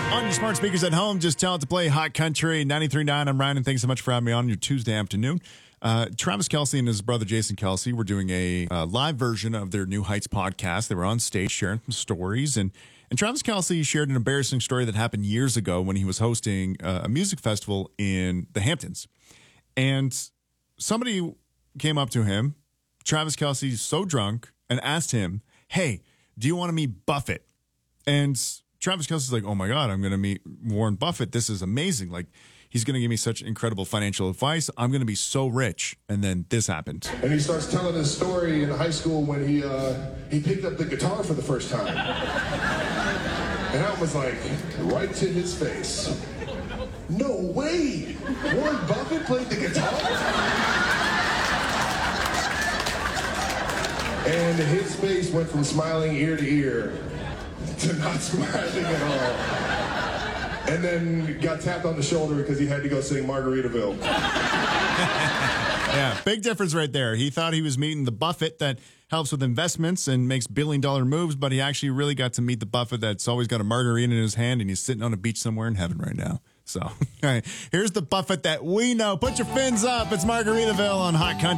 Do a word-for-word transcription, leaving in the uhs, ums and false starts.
On your smart speakers at home, just tell it to play Hot Country ninety-three point nine. I'm Ryan, and thanks so much for having me on your Tuesday afternoon. Uh, Travis Kelce and his brother Jason Kelce were doing a uh, live version of their New Heights podcast. They were on stage sharing some stories, and and Travis Kelce shared an embarrassing story that happened years ago when he was hosting uh, a music festival in the Hamptons. And somebody came up to him, Travis Kelce, so drunk, and asked him, "Hey, do you want to meet Buffett?" And Travis Kelce's like, "Oh my God, I'm going to meet Warren Buffett. This is amazing. Like, he's going to give me such incredible financial advice. I'm going to be so rich." And then this happened. And he starts telling his story in high school when he uh, he picked up the guitar for the first time. And I was like, right to his face. No way! Warren Buffett played the guitar? And his face went from smiling ear to ear to not smiling at all. And then got tapped on the shoulder because he had to go sing Margaritaville. Yeah, big difference right there. He thought he was meeting the Buffett that helps with investments and makes billion dollar moves, but he actually really got to meet the Buffett that's always got a margarita in his hand and he's sitting on a beach somewhere in heaven right now. So, all right, here's the Buffett that we know. Put your fins up. It's Margaritaville on Hot Country.